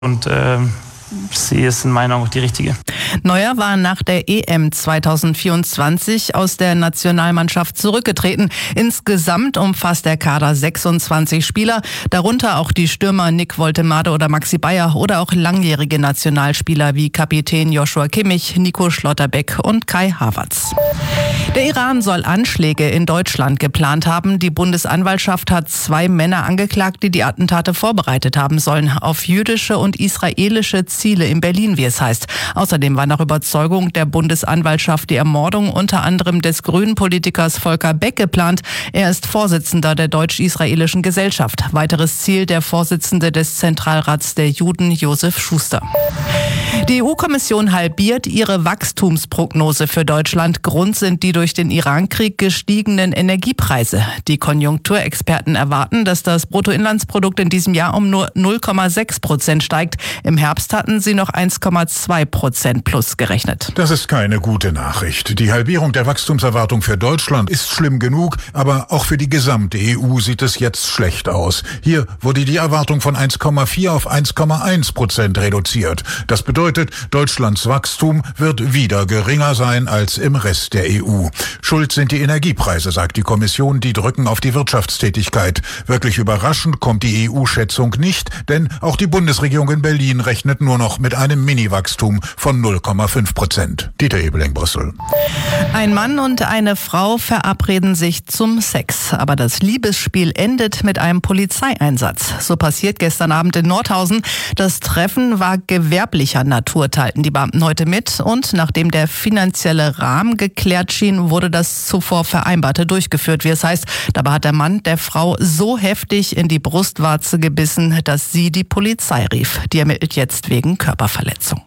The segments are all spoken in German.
Und sie ist in meinen Augen auch die richtige. Neuer war nach der EM 2024 aus der Nationalmannschaft zurückgetreten. Insgesamt umfasst der Kader 26 Spieler, darunter auch die Stürmer Nick Woltemade oder Maxi Bayer oder auch langjährige Nationalspieler wie Kapitän Joshua Kimmich, Nico Schlotterbeck und Kai Havertz. Der Iran soll Anschläge in Deutschland geplant haben. Die Bundesanwaltschaft hat 2 Männer angeklagt, die Attentate vorbereitet haben sollen auf jüdische und israelische Ziele in Berlin, wie es heißt. Außerdem war nach Überzeugung der Bundesanwaltschaft die Ermordung unter anderem des grünen Politikers Volker Beck geplant. Er ist Vorsitzender der Deutsch-Israelischen Gesellschaft. Weiteres Ziel der Vorsitzende des Zentralrats der Juden, Josef Schuster. Die EU-Kommission halbiert ihre Wachstumsprognose für Deutschland. Grund sind die durch den Iran-Krieg gestiegenen Energiepreise. Die Konjunkturexperten erwarten, dass das Bruttoinlandsprodukt in diesem Jahr um nur 0,6% steigt. Im Herbst hatten sie noch 1,2% plus gerechnet. Das ist keine gute Nachricht. Die Halbierung der Wachstumserwartung für Deutschland ist schlimm genug, aber auch für die gesamte EU sieht es jetzt schlecht aus. Hier wurde die Erwartung von 1,4 auf 1,1% reduziert. Das bedeutet, Deutschlands Wachstum wird wieder geringer sein als im Rest der EU. Schuld sind die Energiepreise, sagt die Kommission, die drücken auf die Wirtschaftstätigkeit. Wirklich überraschend kommt die EU-Schätzung nicht, denn auch die Bundesregierung in Berlin rechnet nur noch mit einem Mini-Wachstum von 0,5%. Dieter Ebeling, Brüssel. Ein Mann und eine Frau verabreden sich zum Sex. Aber das Liebesspiel endet mit einem Polizeieinsatz. So passiert gestern Abend in Nordhausen. Das Treffen war gewerblicher Natur, teilten die Beamten heute mit. Und nachdem der finanzielle Rahmen geklärt schien, wurde das zuvor Vereinbarte durchgeführt, wie es heißt. Dabei hat der Mann der Frau so heftig in die Brustwarze gebissen, dass sie die Polizei rief. Die ermittelt jetzt wegen Körperverletzung.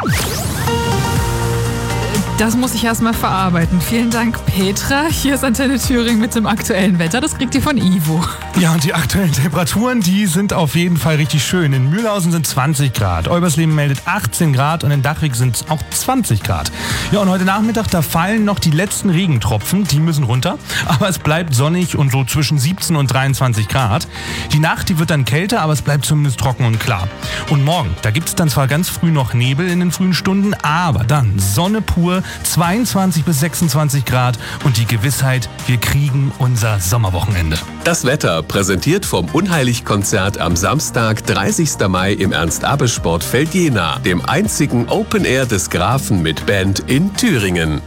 Das muss ich erstmal verarbeiten. Vielen Dank, Petra. Hier ist Antenne Thüringen mit dem aktuellen Wetter. Das kriegt ihr von Ivo. Ja, und die aktuellen Temperaturen, die sind auf jeden Fall richtig schön. In Mühlhausen sind 20 Grad, Eubersleben meldet 18 Grad und in Dachwig sind es auch 20 Grad. Ja, und heute Nachmittag, da fallen noch die letzten Regentropfen. Die müssen runter, aber es bleibt sonnig und so zwischen 17 und 23 Grad. Die Nacht, die wird dann kälter, aber es bleibt zumindest trocken und klar. Und morgen, da gibt es dann zwar ganz früh noch Nebel in den frühen Stunden, aber dann Sonne pur, 22 bis 26 Grad und die Gewissheit, wir kriegen unser Sommerwochenende. Das Wetter präsentiert vom Unheilig-Konzert am Samstag, 30. Mai im Ernst-Abbe-Sportfeld Jena, dem einzigen Open Air des Grafen mit Band in Thüringen.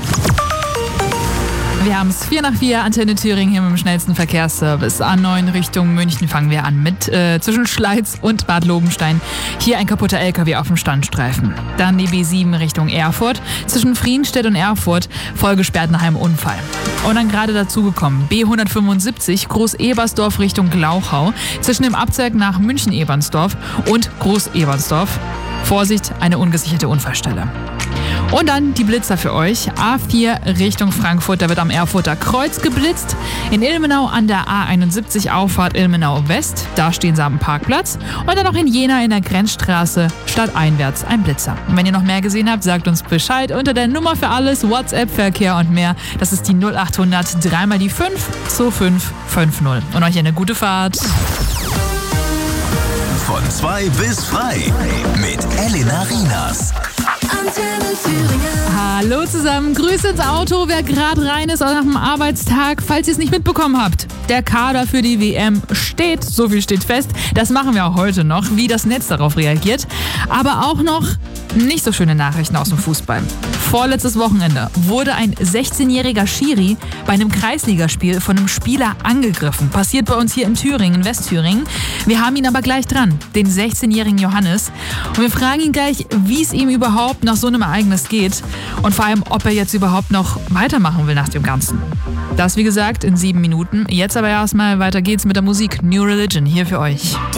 Wir haben es 4:04, Antenne Thüringen hier mit dem schnellsten Verkehrsservice. A9 Richtung München fangen wir an mit zwischen Schleiz und Bad Lobenstein. Hier ein kaputter LKW auf dem Standstreifen. Dann die B7 Richtung Erfurt. Zwischen Friedenstedt und Erfurt vollgesperrt nach einem Unfall. Und dann gerade dazugekommen B175 Groß-Ebersdorf Richtung Glauchau. Zwischen dem Abzweig nach München-Ebernsdorf und Groß-Ebernsdorf. Vorsicht, eine ungesicherte Unfallstelle. Und dann die Blitzer für euch. A4 Richtung Frankfurt, da wird am Erfurter Kreuz geblitzt. In Ilmenau an der A71 Auffahrt Ilmenau West, da stehen sie am Parkplatz. Und dann noch in Jena in der Grenzstraße stadteinwärts ein Blitzer. Und wenn ihr noch mehr gesehen habt, sagt uns Bescheid unter der Nummer für alles, WhatsApp-Verkehr und mehr. Das ist die 0800 3 mal die 5 2550. Und euch eine gute Fahrt. Von 2 bis frei mit Elena Rienas. Hallo zusammen, Grüße ins Auto, wer gerade rein ist nach dem Arbeitstag. Falls ihr es nicht mitbekommen habt, der Kader für die WM steht, so viel steht fest. Das machen wir auch heute noch, wie das Netz darauf reagiert. Aber auch noch nicht so schöne Nachrichten aus dem Fußball. Vorletztes Wochenende wurde ein 16-jähriger Schiri bei einem Kreisligaspiel von einem Spieler angegriffen. Passiert bei uns hier in Thüringen, in Westthüringen. Wir haben ihn aber gleich dran, den 16-jährigen Johannes. Und wir fragen ihn gleich, wie es ihm überhaupt nach so einem Ereignis geht und vor allem, ob er jetzt überhaupt noch weitermachen will nach dem Ganzen. Das wie gesagt in 7 Minuten. Jetzt aber erstmal weiter geht's mit der Musik. New Religion hier für euch.